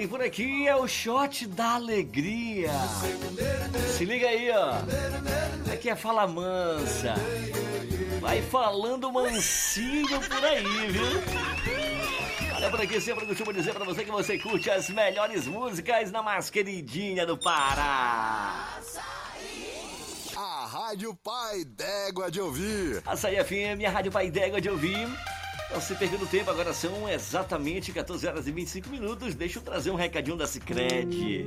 E por aqui é o shot da alegria. Se liga aí, ó. Aqui é Fala Mansa. Vai falando mansinho por aí, viu? Olha por aqui, sempre costumo dizer pra você que você curte as melhores músicas na mais queridinha do Pará. A Rádio Pai d'Égua de Ouvir. Açaí FM, a Rádio Pai d'Égua de Ouvir. Não se perdendo tempo, agora são exatamente 14 horas e 25 minutos. Deixa eu trazer um recadinho da Sicredi.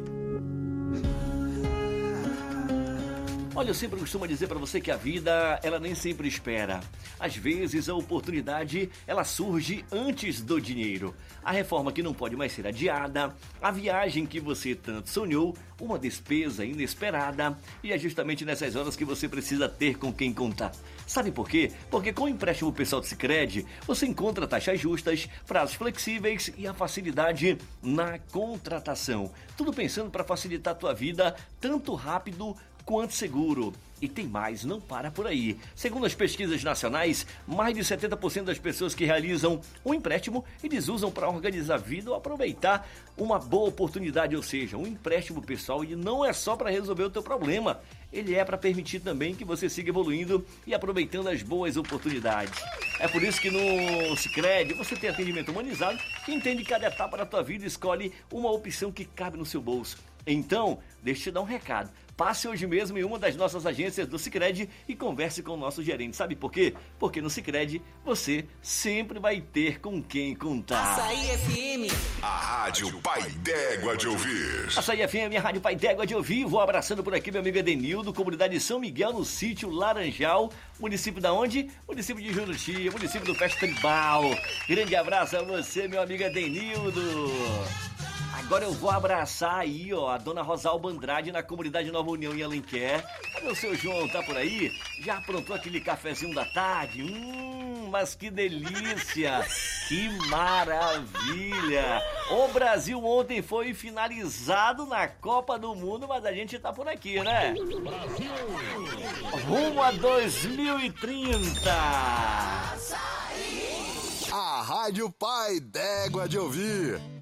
Olha, eu sempre costumo dizer para você que a vida, ela nem sempre espera. Às vezes, a oportunidade, ela surge antes do dinheiro. A reforma que não pode mais ser adiada, a viagem que você tanto sonhou, uma despesa inesperada. E é justamente nessas horas que você precisa ter com quem contar. Sabe por quê? Porque com o empréstimo pessoal do Sicredi, você encontra taxas justas, prazos flexíveis e a facilidade na contratação. Tudo pensando para facilitar a tua vida, tanto rápido quanto seguro. E tem mais, não para por aí. Segundo as pesquisas nacionais, mais de 70% das pessoas que realizam um empréstimo, eles usam para organizar a vida ou aproveitar uma boa oportunidade. Ou seja, um empréstimo pessoal, ele não é só para resolver o teu problema, ele é para permitir também que você siga evoluindo e aproveitando as boas oportunidades. É por isso que no Sicredi você tem atendimento humanizado, que entende cada etapa da tua vida e escolhe uma opção que cabe no seu bolso. Então, deixa eu te dar um recado. Passe hoje mesmo em uma das nossas agências do Sicredi e converse com o nosso gerente. Sabe por quê? Porque no Sicredi você sempre vai ter com quem contar. Açaí FM. A Rádio Pai d'Égua de Ouvir. Açaí FM, a Rádio Pai d'Égua de Ouvir. Vou abraçando por aqui meu amigo Edenildo, comunidade de São Miguel, no sítio Laranjal. Município da onde? Município de Juruti, município do Festa Tribal. Grande abraço a você, meu amigo Edenildo. Agora eu vou abraçar aí, ó, a dona Rosalba Andrade na comunidade Nova União em Alenquer. Cadê o seu João? Tá por aí? Já aprontou aquele cafezinho da tarde? Mas que delícia! Que maravilha! O Brasil ontem foi finalizado na Copa do Mundo, mas a gente tá por aqui, né? Brasil! Rumo a 2030! A Rádio Pai d'Égua de Ouvir.